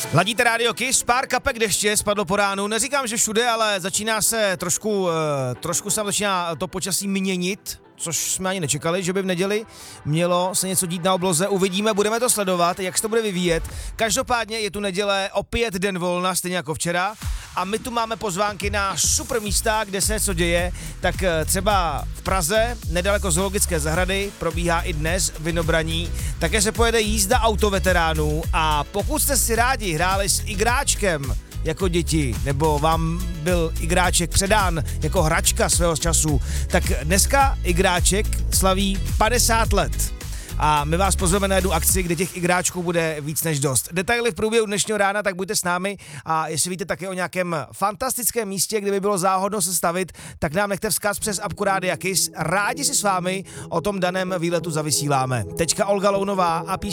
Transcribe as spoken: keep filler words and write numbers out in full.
Ladíte rádio Kiss, pár kapek deště spadlo po ránu, neříkám, že všude, ale začíná se trošku, trošku se začíná to počasí měnit, což jsme ani nečekali, že by v neděli mělo se něco dít na obloze. Uvidíme, budeme to sledovat, jak se to bude vyvíjet. Každopádně je tu neděle, opět den volna, stejně jako včera. A my tu máme pozvánky na super místa, kde se něco děje. Tak třeba v Praze, nedaleko zoologické zahrady, probíhá i dnes Vinobraní. Také se pojede jízda autoveteránů a pokud jste si rádi hráli s igráčkem jako děti, nebo vám byl igráček předán jako hračka svého času, tak dneska igráček slaví padesát let. A my vás pozveme na jednu akci, kde těch igráčků bude víc než dost. Detaily v průběhu dnešního rána, tak buďte s námi a jestli víte také o nějakém fantastickém místě, kde by bylo záhodno se stavit, tak nám nechte vzkaz přes apku Rádia Kiss. Rádi si s vámi o tom daném výletu zavysíláme. Tečka Olga Lounová a písnička